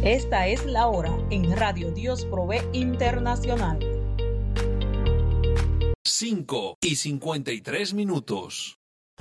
Esta es la hora en Radio Dios Provee Internacional. 5:53.